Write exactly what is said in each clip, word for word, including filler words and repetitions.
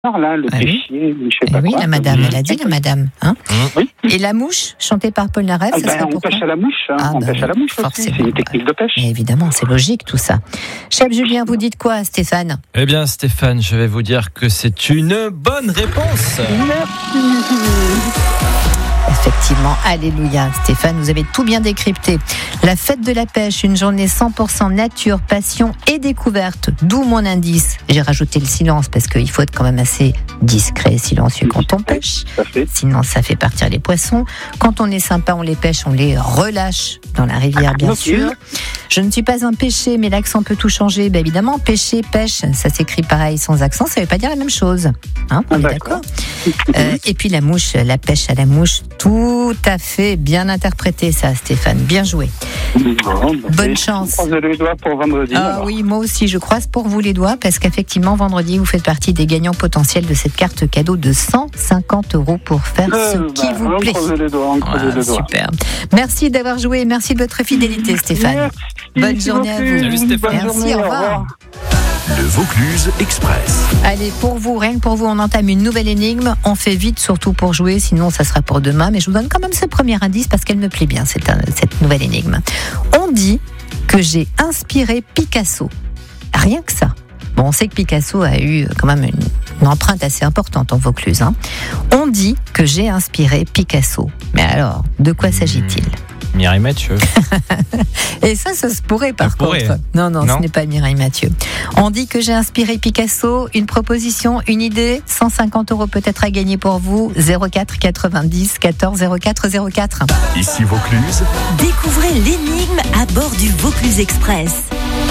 Là, le ah péchier, oui. je sais Eh pas oui, quoi. la madame, elle a dit la madame. Hein Oui. Et la mouche, chantée par Paul Naref, Ah ça ben, serait on pourquoi pêche à la mouche, hein. Ah on bah pêche oui, à la mouche aussi, forcément. c'est une technique de pêche. Et évidemment, c'est logique tout ça. Chef Julien, vous dites quoi, Stéphane? Eh bien, Stéphane, je vais vous dire que c'est une bonne réponse. Merci. Effectivement, alléluia. Stéphane, vous avez tout bien décrypté. La fête de la pêche, une journée cent pour cent nature, passion et découverte. D'où mon indice. J'ai rajouté le silence parce qu'il faut être quand même assez discret, silencieux quand on pêche. Sinon, ça fait partir les poissons. Quand on est sympa, on les pêche, on les relâche dans la rivière, bien sûr. Je ne suis pas un pêcher, mais l'accent peut tout changer. Ben évidemment, pêcher, pêche, ça s'écrit pareil sans accent, ça ne veut pas dire la même chose. Hein, on est d'accord. Euh, et puis la mouche, la pêche à la mouche, tout à fait bien interprété ça, Stéphane. Bien joué. Bon, bah, bonne chance. Je croise les doigts pour vendredi. Ah alors. oui, moi aussi, je croise pour vous les doigts parce qu'effectivement, vendredi, vous faites partie des gagnants potentiels de cette carte cadeau de cent cinquante euros pour faire Euh, ce bah, qui vous on plaît. croise les doigts, on croise Voilà, les doigts. super. Merci d'avoir joué, merci de votre fidélité, Stéphane. Merci, Bonne journée à vous. Salut, Stéphane. Bonne Merci, journée, au revoir. Le Vaucluse Express. Allez, pour vous, rien que pour vous, on entame une nouvelle énigme. On fait vite, surtout pour jouer, sinon ça sera pour demain. Mais je vous donne quand même ce premier indice parce qu'elle me plaît bien, cette, cette nouvelle énigme. On dit que j'ai inspiré Picasso. Rien que ça. Bon, on sait que Picasso a eu quand même une, une empreinte assez importante en Vaucluse. Hein. On dit que j'ai inspiré Picasso. Mais alors, de quoi s'agit-il ? Mireille Mathieu. Et ça, ça se pourrait par Ça contre. pourrait. Non, non, Non. ce n'est pas Mireille Mathieu. On dit que j'ai inspiré Picasso. Une proposition, une idée, cent cinquante euros peut-être à gagner pour vous. zéro quatre quatre-vingt-dix quatorze zéro quatre zéro quatre. Ici Vaucluse. Découvrez l'énigme à bord du Vaucluse Express.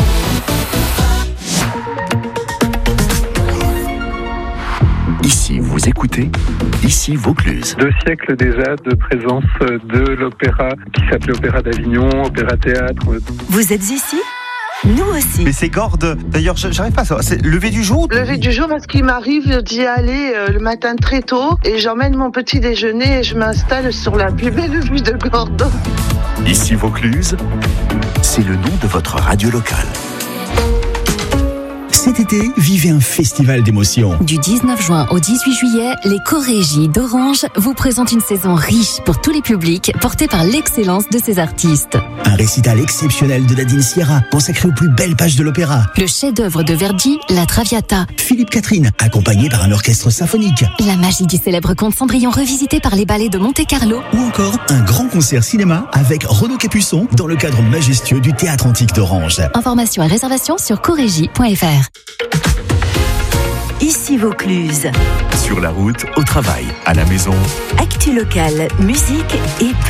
Ici vous écoutez. Ici Vaucluse. Deux siècles déjà de présence de l'opéra qui s'appelait Opéra d'Avignon, Opéra Théâtre. Vous êtes ici ? Nous aussi. Mais c'est Gordes. D'ailleurs, je- j'arrive pas à savoir. C'est lever du jour? Lever du jour parce qu'il m'arrive d'y aller euh, le matin très tôt et j'emmène mon petit déjeuner et je m'installe sur la plus belle vue de Gordes. Ici Vaucluse. C'est le nom de votre radio locale. Cet été, vivez un festival d'émotions. Du dix-neuf juin au dix-huit juillet, les Chorégies d'Orange vous présentent une saison riche pour tous les publics, portée par l'excellence de ces artistes. Un récital exceptionnel de Nadine Sierra, consacré aux plus belles pages de l'opéra. Le chef-d'œuvre de Verdi, La Traviata. Philippe Catherine, accompagné par un orchestre symphonique. La magie du célèbre conte Cendrillon revisité par les ballets de Monte-Carlo. Ou encore, un grand concert cinéma avec Renaud Capuçon dans le cadre majestueux du Théâtre Antique d'Orange. Informations et réservations sur chorégie point f r. Ici Vaucluse. Sur la route, au travail, à la maison. Actu locale, musique et